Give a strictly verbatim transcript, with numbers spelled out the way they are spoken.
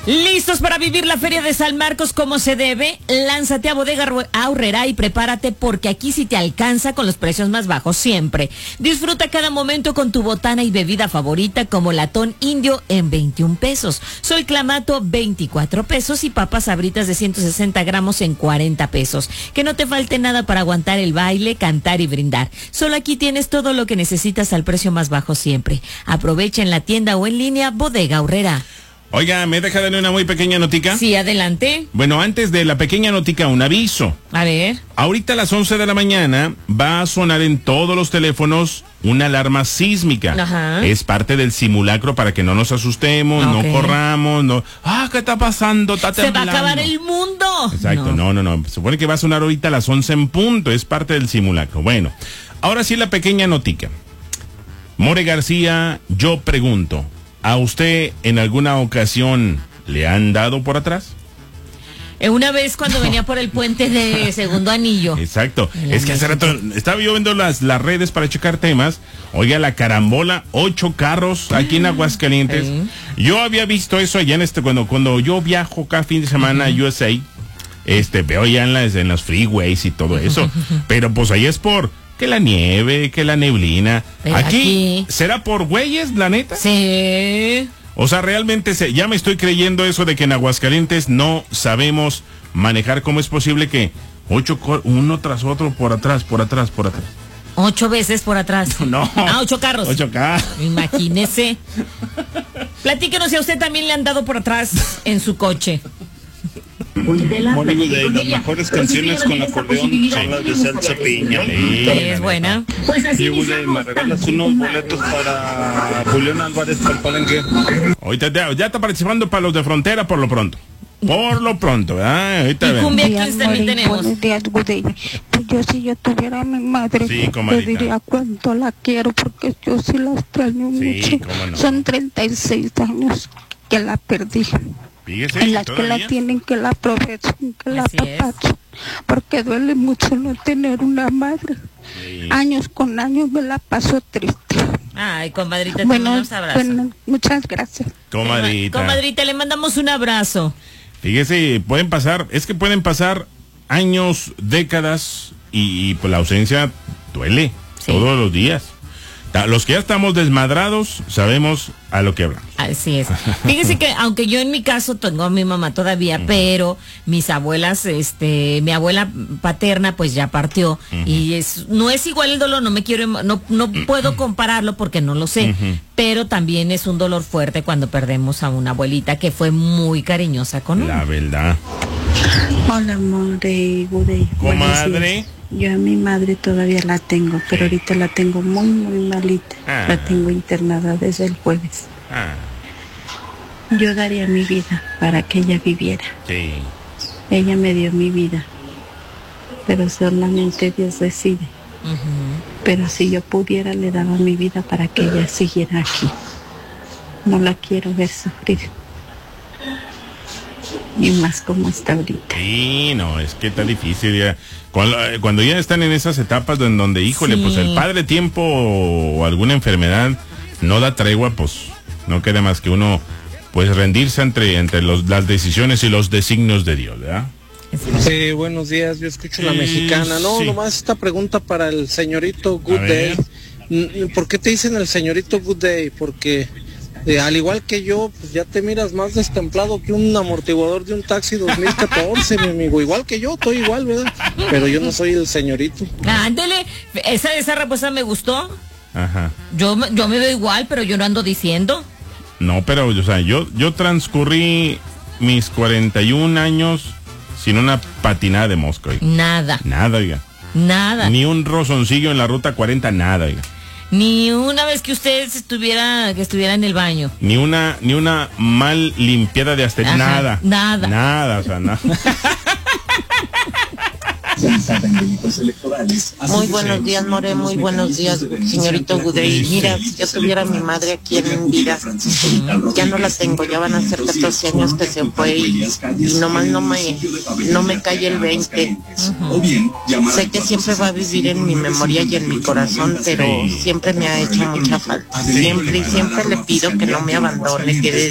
¿Listos para vivir la Feria de San Marcos como se debe? Lánzate a Bodega Aurrerá y prepárate porque aquí sí te alcanza con los precios más bajos siempre. Disfruta cada momento con tu botana y bebida favorita como latón indio en veintiún pesos. Soy clamato veinticuatro pesos y papas sabritas de ciento sesenta gramos en cuarenta pesos. Que no te falte nada para aguantar el baile, cantar y brindar. Solo aquí tienes todo lo que necesitas al precio más bajo siempre. Aprovecha en la tienda o en línea Bodega Aurrerá. Oiga, ¿me deja darle una muy pequeña notica? Sí, adelante. Bueno, antes de la pequeña notica, un aviso. A ver. Ahorita a las once de la mañana va a sonar en todos los teléfonos una alarma sísmica. Ajá. Es parte del simulacro para que no nos asustemos, okay. no corramos, no... ¡Ah, qué está pasando! Está temblando. ¡Se va a acabar el mundo! Exacto, no, no, no. no. Se supone que va a sonar ahorita a las once en punto. Es parte del simulacro. Bueno, ahora sí la pequeña notica. More García, yo pregunto... ¿A usted en alguna ocasión le han dado por atrás? Una vez cuando no. venía por el puente de Segundo Anillo. Exacto. Es que hace rato estaba yo viendo las, las redes para checar temas. Oiga, la carambola, ocho carros aquí en Aguascalientes. Sí. Yo había visto eso allá en este, cuando, cuando yo viajo cada fin de semana uh-huh. a U S A, este, veo ya en las, en los freeways y todo eso. Pero pues ahí es por... que la nieve, que la neblina. Aquí, aquí, ¿será por güeyes, la neta? Sí. O sea, realmente se, ya me estoy creyendo eso de que en Aguascalientes no sabemos manejar. ¿Cómo es posible que ocho, uno tras otro, por atrás, por atrás, por atrás? Ocho veces por atrás. No. Ah, ocho carros. Ocho carros. Imagínese. Platíquenos si a usted también le han dado por atrás en su coche. Bueno, de las mejores canciones con acordeón son las de Celso Piña. Sí, es buena. Y Gudey, ¿me regalas unos boletos para Julián Álvarez para el Palenque? Ahorita ya está participando para los de Frontera por lo pronto. Por lo pronto, ¿verdad? Ahorita y Cumbia Kings también tenemos. Buenos días, Gudey. Pues yo si yo tuviera a mi madre, sí, te diría cuánto la quiero porque yo sí la extraño sí, mucho. No. Son treinta y seis años que la perdí. Fíjese, en las ¿todavía? que la tienen, que la aprovechen, que la Así apapachen, porque duele mucho no tener una madre. Sí. Años con años me la paso triste. Ay, comadrita, bueno, te mandamos abrazo. Bueno, muchas gracias. Comadrita. Comadrita, le mandamos un abrazo. Fíjese, pueden pasar, es que pueden pasar años, décadas y, y pues la ausencia duele sí. todos los días. Los que ya estamos desmadrados sabemos a lo que hablamos. Así es. Fíjese que aunque yo en mi caso tengo a mi mamá todavía, uh-huh. pero mis abuelas, este, mi abuela paterna pues ya partió uh-huh. y es no es igual el dolor, no me quiero, no no puedo compararlo porque no lo sé, uh-huh. pero también es un dolor fuerte cuando perdemos a una abuelita que fue muy cariñosa con uno. La verdad. Hola, More Gudey. Comadre. Yo a mi madre todavía la tengo, pero sí. ahorita la tengo muy, muy malita. Ah. La tengo internada desde el jueves. Ah. Yo daría mi vida para que ella viviera. Sí. Ella me dio mi vida, pero solamente Dios decide. Uh-huh. Pero si yo pudiera, le daba mi vida para que ella siguiera aquí. No la quiero ver sufrir. Y más como está ahorita. Sí, no, es que está difícil ya. Cuando, cuando ya están en esas etapas en donde, híjole, sí. pues el padre tiempo o alguna enfermedad no da tregua, pues no queda más que uno, pues rendirse entre, entre los, las decisiones y los designios de Dios, ¿verdad? Sí, buenos días, yo escucho sí, la mexicana. No, sí. nomás esta pregunta para el señorito Gudey. ¿Por qué te dicen el señorito Gudey? Porque... Eh, al igual que yo, pues ya te miras más destemplado que un amortiguador de un taxi dos mil catorce, mi amigo. Igual que yo, estoy igual, ¿verdad? Pero yo no soy el señorito. Ándele, esa, esa respuesta me gustó. Ajá. Yo, yo me veo igual, pero yo no ando diciendo. No, pero, o sea, yo, yo transcurrí mis cuarenta y un años sin una patinada de mosca. Oiga. Nada. Nada, oiga. Nada. Ni un rozoncillo en la ruta cuarenta, nada, oiga. Ni una vez que usted estuviera que estuviera en el baño. Ni una ni una mal limpiada de hasta nada. Nada. Nada, o sea, nada. Muy buenos días, More, muy buenos días, señorito Gudey. Mira, si yo tuviera a mi madre aquí en vida, ya no la tengo, ya van a ser catorce años que se fue y, y nomás no me, no me cae el veinte. Uh-huh. Sé que siempre va a vivir en mi memoria y en mi corazón, pero siempre me ha hecho mucha falta. Siempre y siempre le pido que no me abandone, que